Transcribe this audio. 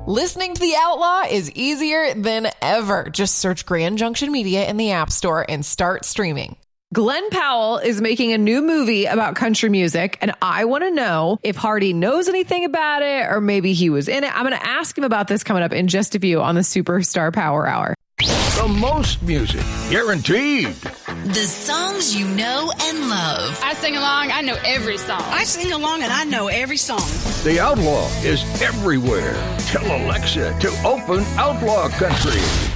Listening to The Outlaw is easier than ever. Just search Grand Junction Media in the App Store and start streaming. Glenn Powell is making a new movie about country music, and I want to know if Hardy knows anything about it, or maybe he was in it. I'm going to ask him about this coming up in just a few on the Superstar Power Hour. The most music, guaranteed. The songs you know and love. I sing along, I know every song. I sing along and I know every song. The Outlaw is everywhere. Tell Alexa to open Outlaw Country.